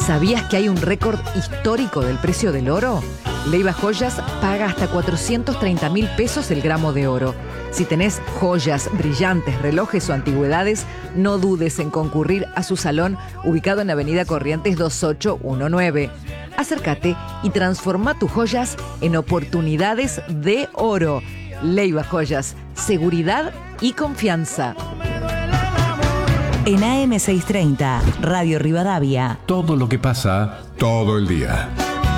¿Sabías que hay un récord histórico del precio del oro? Leiva Joyas paga hasta 430.000 pesos el gramo de oro. Si tenés joyas, brillantes, relojes o antigüedades, no dudes en concurrir a su salón ubicado en Avenida Corrientes 2819. Acércate y transforma tus joyas en oportunidades de oro. Leiva Joyas, seguridad y confianza. En AM630, Radio Rivadavia. Todo lo que pasa, todo el día.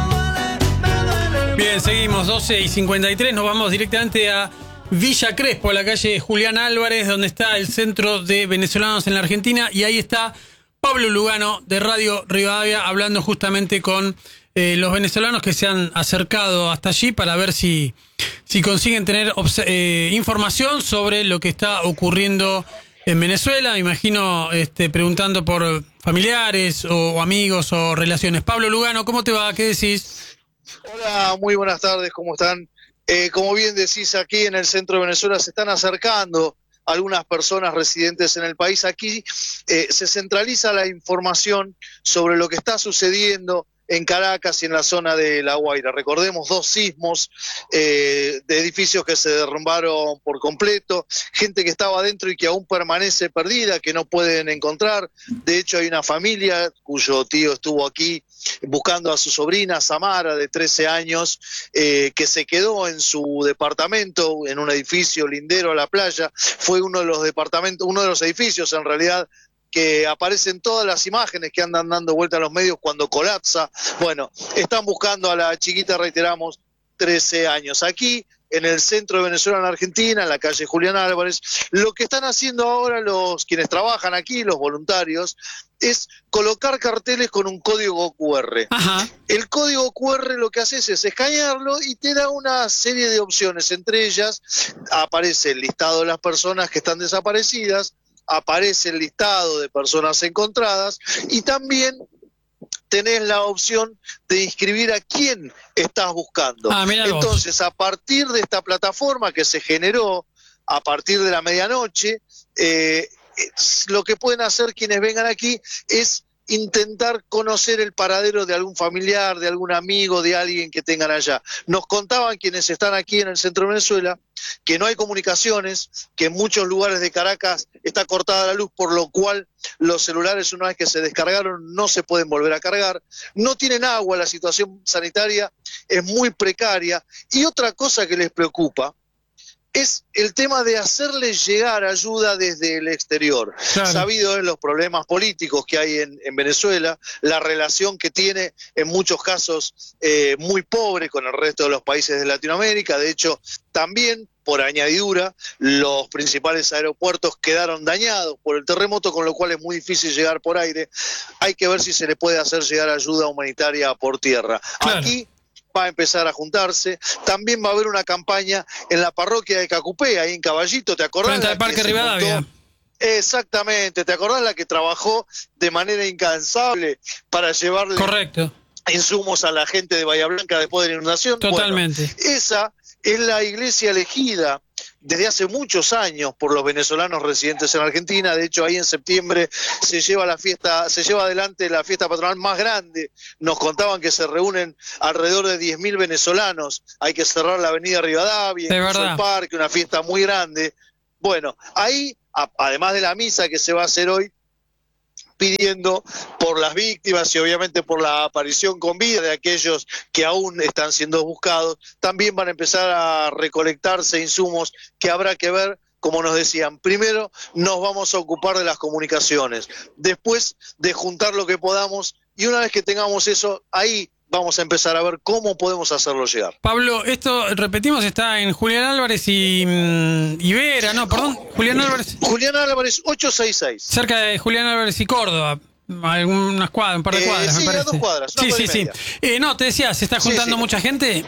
Bien, seguimos, 12:53, nos vamos directamente a Villa Crespo, a la calle Julián Álvarez, donde está el Centro de Venezolanos en la Argentina, y ahí está Pablo Lugano, de Radio Rivadavia, hablando justamente con los venezolanos que se han acercado hasta allí para ver si consiguen tener información sobre lo que está ocurriendo en Venezuela. Me imagino preguntando por familiares o amigos o relaciones. Pablo Lugano, ¿cómo te va? ¿Qué decís? Hola, muy buenas tardes, ¿cómo están? Como bien decís, aquí en el centro de Venezuela se están acercando algunas personas residentes en el país. Aquí se centraliza la información sobre lo que está sucediendo en Caracas y en la zona de La Guaira. Recordemos 2 sismos de edificios que se derrumbaron por completo, gente que estaba adentro y que aún permanece perdida, que no pueden encontrar. De hecho, hay una familia cuyo tío estuvo aquí buscando a su sobrina Samara, de 13 años, que se quedó en su departamento, en un edificio lindero a la playa. Fue uno de los edificios, en realidad, que aparecen todas las imágenes que andan dando vuelta a los medios cuando colapsa. Bueno, están buscando a la chiquita, reiteramos, 13 años. Aquí, en el centro de Venezuela, en Argentina, en la calle Julián Álvarez, lo que están haciendo ahora quienes trabajan aquí, los voluntarios, es colocar carteles con un código QR. Ajá. El código QR lo que haces es escanearlo y te da una serie de opciones. Entre ellas aparece el listado de las personas que están desaparecidas, aparece el listado de personas encontradas y también tenés la opción de inscribir a quién estás buscando. Entonces, a partir de esta plataforma que se generó a partir de la medianoche, lo que pueden hacer quienes vengan aquí es intentar conocer el paradero de algún familiar, de algún amigo, de alguien que tengan allá. Nos contaban quienes están aquí en el centro de Venezuela que no hay comunicaciones, que en muchos lugares de Caracas está cortada la luz, por lo cual los celulares, una vez que se descargaron, no se pueden volver a cargar. No tienen agua, la situación sanitaria es muy precaria. Y otra cosa que les preocupa es el tema de hacerles llegar ayuda desde el exterior. Claro. Sabido es los problemas políticos que hay en Venezuela, la relación que tiene en muchos casos muy pobre con el resto de los países de Latinoamérica. De hecho, también, por añadidura, los principales aeropuertos quedaron dañados por el terremoto, con lo cual es muy difícil llegar por aire. Hay que ver si se le puede hacer llegar ayuda humanitaria por tierra. Claro. Aquí va a empezar a juntarse. También va a haber una campaña en la parroquia de Cacupé, ahí en Caballito, ¿te acordás? Frente al Parque Rivadavia. Exactamente, ¿te acordás la que trabajó de manera incansable para llevarle insumos a la gente de Bahía Blanca después de la inundación? Totalmente. Bueno, esa es la iglesia elegida desde hace muchos años por los venezolanos residentes en Argentina. De hecho, ahí en septiembre se lleva adelante la fiesta patronal más grande. Nos contaban que se reúnen alrededor de 10.000 venezolanos. Hay que cerrar la avenida Rivadavia, el parque, una fiesta muy grande. Bueno, ahí, además de la misa que se va a hacer hoy, pidiendo por las víctimas y obviamente por la aparición con vida de aquellos que aún están siendo buscados, también van a empezar a recolectarse insumos que habrá que ver, como nos decían. Primero nos vamos a ocupar de las comunicaciones, después de juntar lo que podamos, y una vez que tengamos eso, ahí vamos a empezar a ver cómo podemos hacerlo llegar. Pablo, esto, repetimos, está en Julián Álvarez y Vera, no, perdón, Julián Álvarez. Julián Álvarez 866. Cerca de Julián Álvarez y Córdoba. Algunas cuadras, un par de cuadras, sí, me parece. 2 cuadras. Sí. No, te decía, ¿se está juntando mucha gente?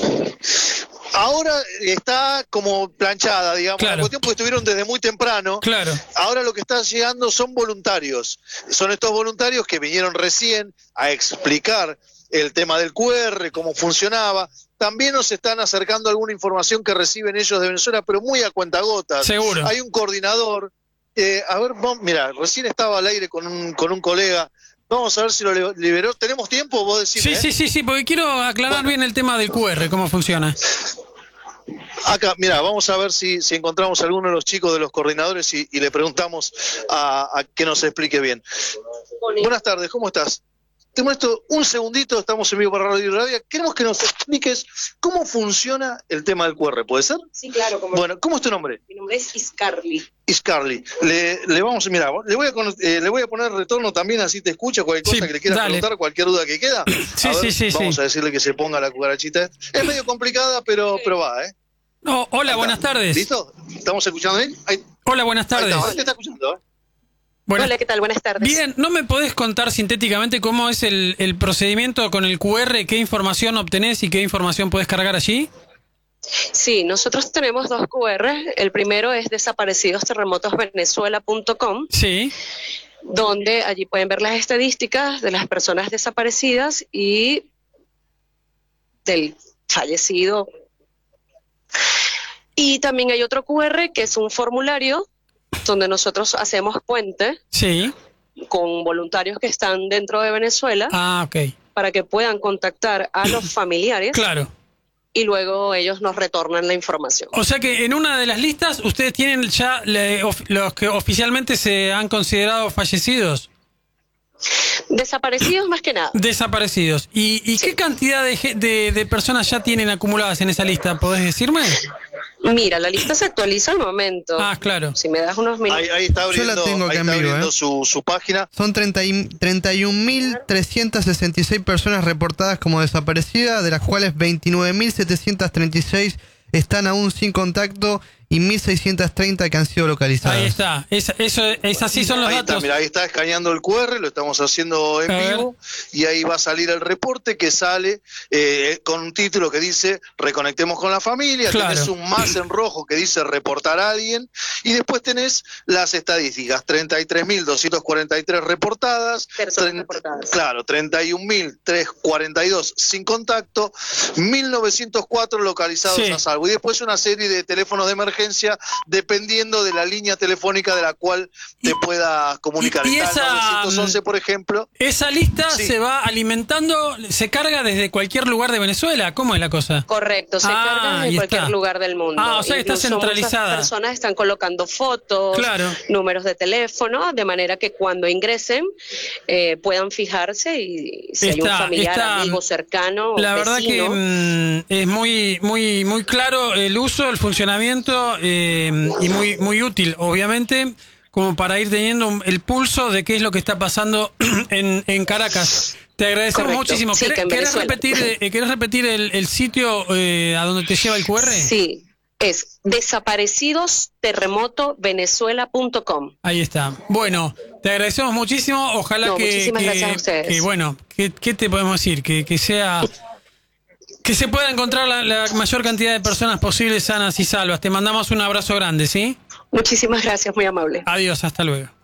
Ahora está como planchada, digamos, la cuestión, porque estuvieron desde muy temprano. Claro. Ahora lo que están llegando son voluntarios. Son estos voluntarios que vinieron recién a explicar el tema del QR, cómo funcionaba. También nos están acercando alguna información que reciben ellos de Venezuela, pero muy a cuentagotas. Seguro. Hay un coordinador. Mira, recién estaba al aire con un colega Vamos a ver si lo liberó. ¿Tenemos tiempo? Vos decís. Sí, porque quiero aclarar bien el tema del QR, cómo funciona. Acá, mira, vamos a ver si encontramos a alguno de los chicos de los coordinadores y le preguntamos a que nos explique bien. Buenas tardes, ¿cómo estás? Te muestro un segundito, estamos en vivo para Radio Rivadavia. Queremos que nos expliques cómo funciona el tema del QR, ¿puede ser? Sí, claro. Bueno, ¿cómo es tu nombre? Mi nombre es Iscarly. Iscarly. Le vamos, mira, le voy a poner retorno también, así te escucha cualquier cosa que le quieras preguntar, cualquier duda que queda. Vamos a decirle que se ponga la cucarachita. Es medio complicada, pero va, ¿eh? No, hola, buenas tardes. ¿Listo? ¿Estamos escuchando bien? Hola, buenas tardes. Te está escuchando, ¿eh? Hola, ¿qué tal? Buenas tardes. Bien, ¿no me podés contar sintéticamente cómo es el procedimiento con el QR? ¿Qué información obtenés y qué información podés cargar allí? Sí, nosotros tenemos 2 QR. El primero es desaparecidosterremotosvenezuela.com. Sí. Donde allí pueden ver las estadísticas de las personas desaparecidas y del fallecido. Y también hay otro QR que es un formulario donde nosotros hacemos puente con voluntarios que están dentro de Venezuela para que puedan contactar a los familiares. Claro. Y luego ellos nos retornan la información. O sea que en una de las listas ustedes tienen ya los que oficialmente se han considerado fallecidos. Desaparecidos más que nada. Desaparecidos. ¿Y qué cantidad de personas ya tienen acumuladas en esa lista? ¿Podés decirme? Mira, la lista se actualiza al momento. Ah, claro. Si me das unos minutos. Ahí está abriendo, yo la tengo acá en vivo, su página. Son 31.366 personas reportadas como desaparecidas, de las cuales 29.736 están aún sin contacto y 1.630 que han sido localizadas. Ahí está. Así son los datos. Mira, ahí está escaneando el QR, lo estamos haciendo en vivo, y ahí va a salir el reporte que sale con un título que dice reconectemos con la familia, tenés un más en rojo que dice reportar a alguien, y después tenés las estadísticas, 33.243 reportadas, claro, 31.342 sin contacto, 1.904 localizados a salvo, y después una serie de teléfonos de emergencia dependiendo de la línea telefónica de la cual te pueda comunicar. Y está esa, 911, por ejemplo. Esa lista se va alimentando, se carga desde cualquier lugar de Venezuela. ¿Cómo es la cosa? Correcto, se carga desde cualquier lugar del mundo. O sea que está centralizada. Muchas personas están colocando fotos, números de teléfono, de manera que cuando ingresen puedan fijarse y si hay un familiar, amigo cercano, la vecino. verdad que es muy claro el uso, el funcionamiento y muy útil, obviamente, como para ir teniendo el pulso de qué es lo que está pasando en Caracas. Te agradecemos muchísimo. Sí, ¿Querés repetir el sitio a donde te lleva el QR? Sí, es desaparecidosterremotovenezuela.com. Ahí está. Bueno, te agradecemos muchísimo. Ojalá muchísimas gracias a ustedes. ¿Qué te podemos decir? Que sea... Que se pueda encontrar la mayor cantidad de personas posibles sanas y salvas. Te mandamos un abrazo grande, ¿sí? Muchísimas gracias, muy amable. Adiós, hasta luego.